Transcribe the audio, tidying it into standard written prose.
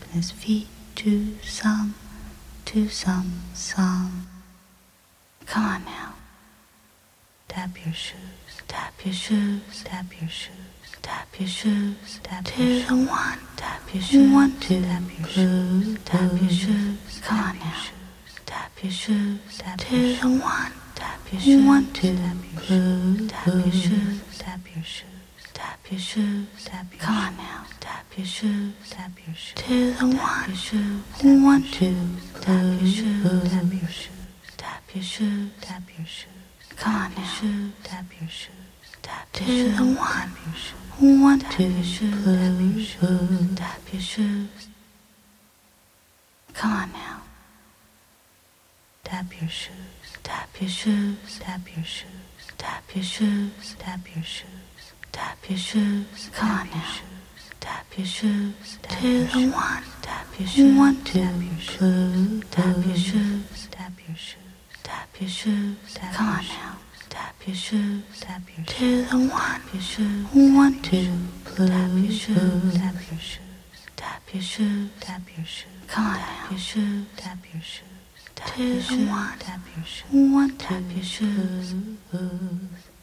his feet to some song. Come on now. Tap your shoes, tap your shoes, tap your shoes, tap your shoes, tap your shoes. One, tap your shoes, 1, 2, tap your shoes, tap your shoes. Come on now. Tap your shoes, tap your shoes. 1, tap your shoes, 1, 2, tap your shoes, tap your shoes, tap your shoes. Tap your shoes, tap your shoes. Come on now. Tap your shoes, tap your shoes. 2, 1, your shoes, 1, 2, tap your shoes, tap your shoes. Tap your shoes, tap your shoes. Come on now. Tap your shoes, tap your shoes. 2, 1, your shoes, 1, 2, your shoes, tap your shoes, tap your shoes. Come on now. Tap your shoes, tap your shoes, tap your shoes, tap your shoes, tap your shoes. Tap your shoes, come on now. Tap your shoes, tap your shoes. 1, tap your shoes, 1, 2, tap your shoes, tap your shoes, tap your shoes, tap your shoes, come on now. Tap your shoes, tap your shoes. 2, 1, your shoes, 1, 2, tap your shoes, tap your shoes, tap your shoes, tap your shoes. Come on now. Your shoes, tap your shoes, tap your shoes, tap your shoes, 1, tap your shoes.